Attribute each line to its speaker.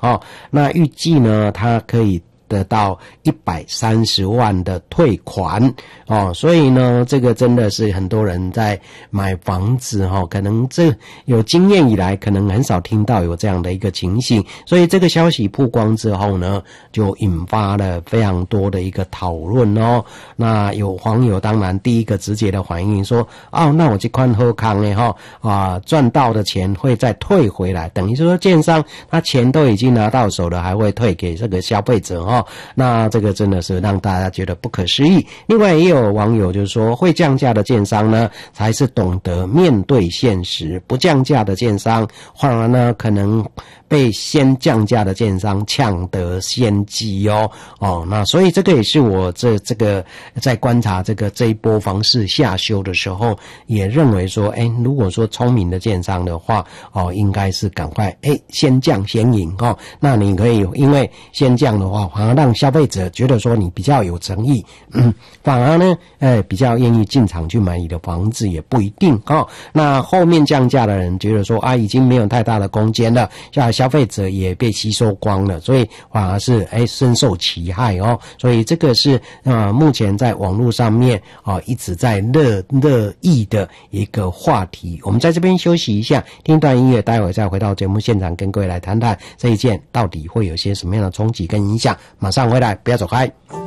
Speaker 1: 那预计呢，它可以得到130万的退款所以呢，这个真的是很多人在买房子可能这有经验以来，可能很少听到有这样的一个情形，所以这个消息曝光之后呢，就引发了非常多的一个讨论那有网友当然第一个直接的反应说那我这款好康的赚到的钱会再退回来，等于说建商他钱都已经拿到手了，还会退给这个消费者那这个真的是让大家觉得不可思议。另外也有网友就是说，会降价的建商呢，才是懂得面对现实，不降价的建商反而呢可能被先降价的建商抢得先机那所以这个也是我这个在观察这一波房市下修的时候，也认为说如果说聪明的建商的话应该是赶快先降先赢那你可以因为先降的话，反而让消费者觉得说你比较有诚意反而呢比较愿意进场去买你的房子也不一定那后面降价的人觉得说已经没有太大的空间了，消费者也被吸收光了，所以反而是深受其害所以这个是目前在网络上面一直在热议的一个话题。我们在这边休息一下，听一段音乐，待会再回到节目现场跟各位来谈谈这一件到底会有些什么样的冲击跟影响。马上回来，不要走开。